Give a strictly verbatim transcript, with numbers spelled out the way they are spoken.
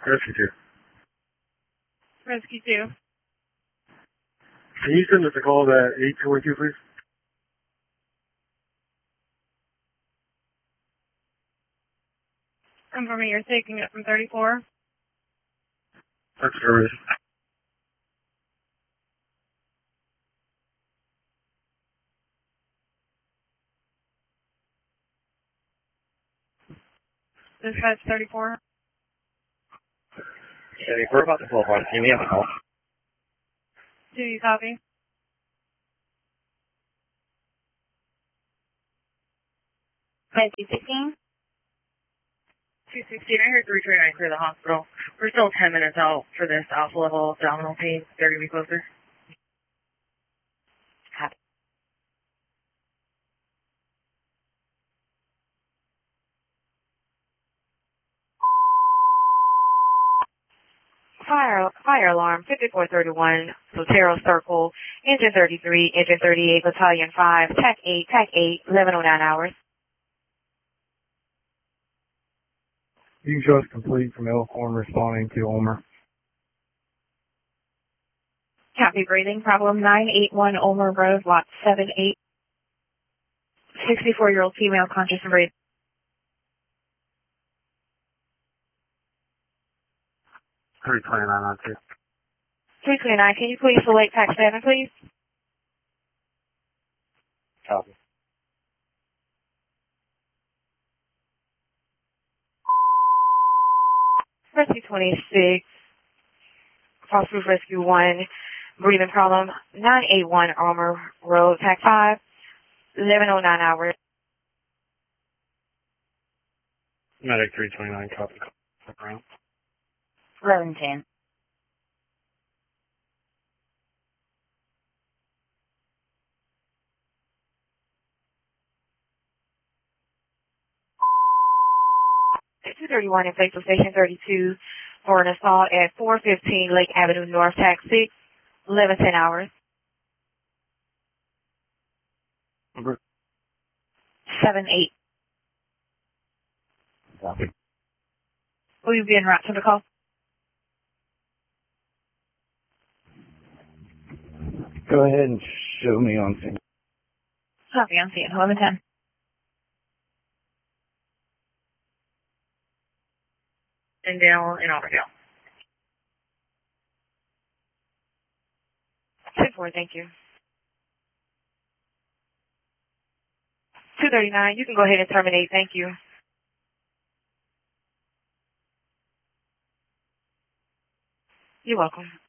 Rescue two. Rescue two. Can you send us a call at eight two one two, please? Confirming you're taking it from thirty-four. That's service. Dispatch thirty-four. Yeah, we're about to pull up on team. We have a call. Do you copy? two sixteen? two sixteen, I heard three twenty-nine clear the hospital. We're still ten minutes out for this alpha level abdominal pain. They're going to be closer. Copy. Fire, fire alarm, fifty-four thirty-one, Sotero Circle, engine thirty-three, engine thirty-eight, battalion five, T A C eight, T A C eight, eleven oh nine hours. You can show us complete from Elkhorn responding to Omer. Copy, breathing problem, nine eight one Omer Road, lot seven eight. sixty-four-year-old female, conscious and breathing. three twenty-nine on two. three twenty-nine, can you please select T A C seven, please? Copy. Rescue twenty-six, False Roof Rescue one, breathing problem, nine eight one Omer Road, T A C five, eleven oh nine hours. Medic three twenty-nine, copy. Around. eleven ten. two thirty-one in Faithful Station thirty-two for an assault at four fifteen Lake Avenue North, T A C six, eleven ten hours. Number. seven eight. Copy. Will you be en route to the call? Go ahead and show me on scene. Copy, I'm seeing eleven ten. In Dale and Auburndale. two four, thank you. two thirty-nine, you can go ahead and terminate, thank you. You're welcome.